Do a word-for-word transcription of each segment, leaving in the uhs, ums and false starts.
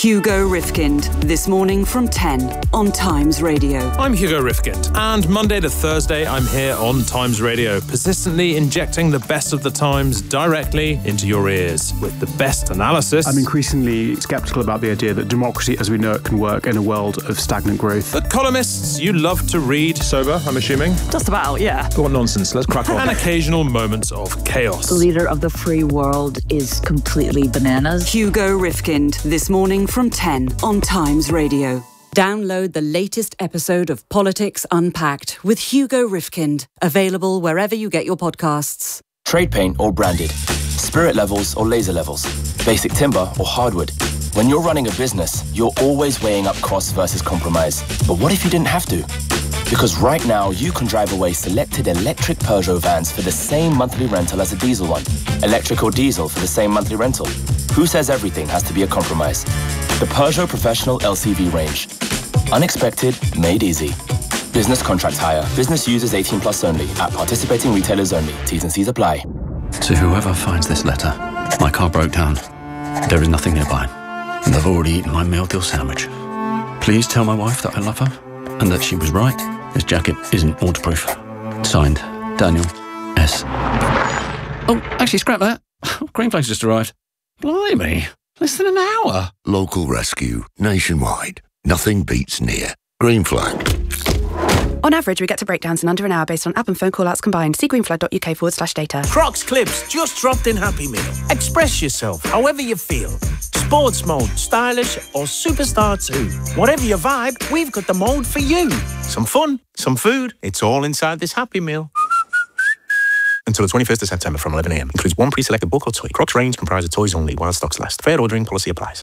Hugo Rifkind, this morning from ten on Times Radio. I'm Hugo Rifkind, and Monday to Thursday I'm here on Times Radio, persistently injecting the best of the Times directly into your ears with the best analysis. I'm increasingly sceptical about the idea that democracy as we know it can work in a world of stagnant growth. The columnists you love to read. Sober, I'm assuming? Just about, yeah. What nonsense, let's crack on. And occasional moments of chaos. The leader of the free world is completely bananas. Hugo Rifkind, this morning from ten on Times Radio. Download the latest episode of Politics Unpacked with Hugo Rifkind, available wherever you get your podcasts. Trade paint or branded, spirit levels or laser levels, basic timber or hardwood. When you're running a business, you're always weighing up costs versus compromise. But what if you didn't have to? Because right now, you can drive away selected electric Peugeot vans for the same monthly rental as a diesel one. Electric or diesel for the same monthly rental. Who says everything has to be a compromise? The Peugeot Professional L C V range. Unexpected, made easy. Business contract hire. Business users eighteen plus only. At participating retailers only. T's and C's apply. To whoever finds this letter, my car broke down. There is nothing nearby. And I've already eaten my meal deal sandwich. Please tell my wife that I love her and that she was right. This jacket isn't waterproof. Signed, Daniel S. Oh, actually, scrap that. Green Flag's just arrived. Blimey, less than an hour. Local rescue, nationwide. Nothing beats near. Green Flag. On average, we get to breakdowns in under an hour based on app and phone call-outs combined. See greenflag.uk forward slash data. Crocs Clips just dropped in Happy Meal. Express yourself however you feel. Sports mode, stylish or superstar too. Whatever your vibe, we've got the mode for you. Some fun, some food. It's all inside this Happy Meal. Until the twenty-first of September from eleven a m. Includes one pre-selected book or toy. Crocs range comprises toys only while stocks last. Fair ordering policy applies.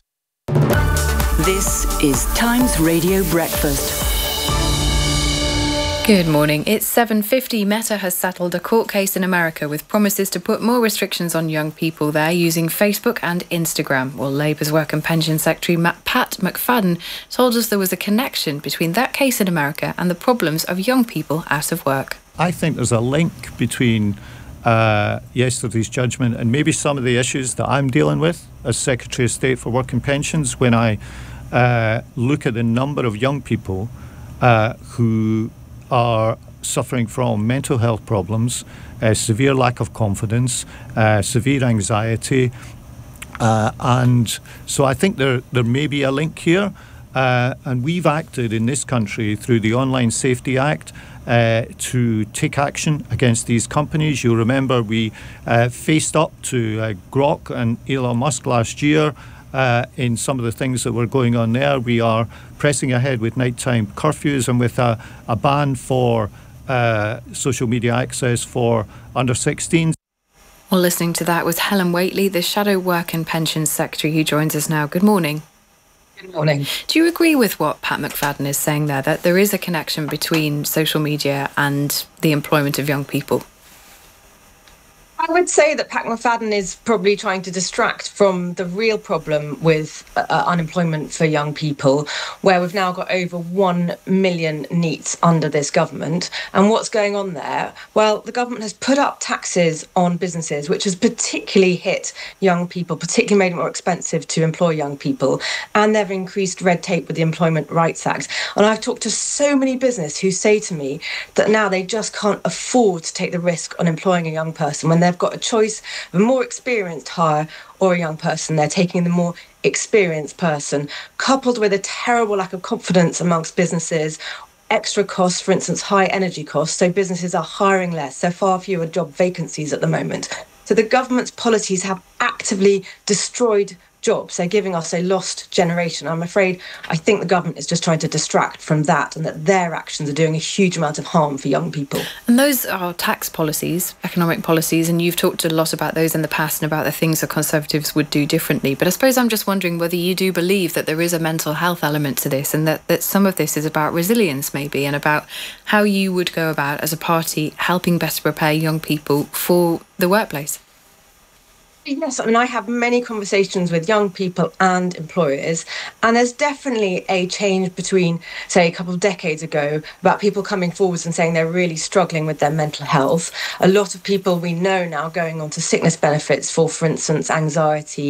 This is Times Radio Breakfast. Good morning. It's seven fifty. Meta has settled a court case in America with promises to put more restrictions on young people there using Facebook and Instagram. Well, Labour's Work and Pension Secretary Pat McFadden told us there was a connection between that case in America and the problems of young people out of work. I think there's a link between uh, yesterday's judgment and maybe some of the issues that I'm dealing with as Secretary of State for Work and Pensions when I uh, look at the number of young people uh, who are suffering from mental health problems, uh, severe lack of confidence, uh, severe anxiety. Uh, and so I think there, there may be a link here. Uh, and we've acted in this country through the Online Safety Act uh, to take action against these companies. You'll remember we uh, faced up to uh, Grok and Elon Musk last year uh, in some of the things that were going on there. We are pressing ahead with nighttime curfews and with a, a ban for uh, social media access for under sixteens. Well, listening to that was Helen Whately, the Shadow Work and Pensions Secretary, who joins us now. Good morning. Good morning. Do you agree with what Pat McFadden is saying there, that there is a connection between social media and the employment of young people? I would say that Pat McFadden is probably trying to distract from the real problem with uh, unemployment for young people, where we've now got over one million NEETs under this government. And what's going on there? Well, the government has put up taxes on businesses, which has particularly hit young people, particularly made it more expensive to employ young people. And they've increased red tape with the Employment Rights Act. And I've talked to so many businesses who say to me that now they just can't afford to take the risk on employing a young person when they're They've got a choice of a more experienced hire or a young person. They're taking the more experienced person, coupled with a terrible lack of confidence amongst businesses, extra costs, for instance, high energy costs. So businesses are hiring less. There are far fewer job vacancies at the moment. So the government's policies have actively destroyed jobs. They're giving us a lost generation. I'm afraid I think the government is just trying to distract from that, and that their actions are doing a huge amount of harm for young people. And those are tax policies, economic policies, and you've talked a lot about those in the past and about the things that Conservatives would do differently. But I suppose I'm just wondering whether you do believe that there is a mental health element to this, and that, that some of this is about resilience maybe, and about how you would go about as a party helping better prepare young people for the workplace. Yes, I mean, I have many conversations with young people and employers, and there's definitely a change between, say, a couple of decades ago about people coming forwards and saying they're really struggling with their mental health. A lot of people we know now going on to sickness benefits for, for instance, anxiety,